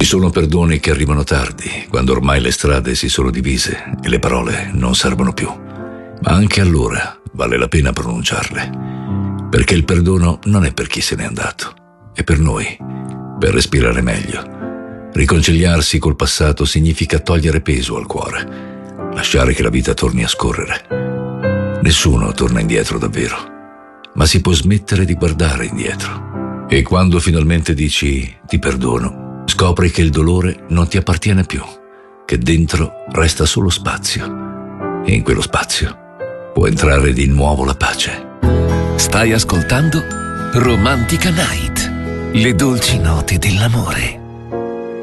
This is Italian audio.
sono perdoni che arrivano tardi, quando ormai le strade si sono divise e le parole non servono più. Ma anche allora vale la pena pronunciarle, perché il perdono non è per chi se n'è andato, è per noi, per respirare meglio. Riconciliarsi col passato significa togliere peso al cuore, lasciare che la vita torni a scorrere. Nessuno torna indietro davvero, ma si può smettere di guardare indietro. E quando finalmente dici ti perdono, scopri che il dolore non ti appartiene più, che dentro resta solo spazio. E in quello spazio può entrare di nuovo la pace. Stai ascoltando Romantica Night, le dolci note dell'amore.